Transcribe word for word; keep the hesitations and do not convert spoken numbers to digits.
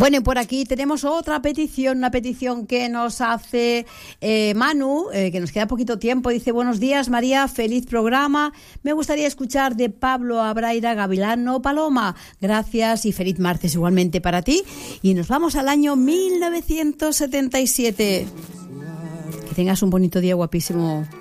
Bueno, y por aquí tenemos otra petición, una petición que nos hace eh, Manu, eh, que nos queda poquito tiempo. Dice: buenos días, María, feliz programa. Me gustaría escuchar de Pablo Abraira, Gavilano Paloma. Gracias y feliz martes igualmente para ti. Y nos vamos al año mil novecientos setenta y siete. Que tengas un bonito día, guapísimo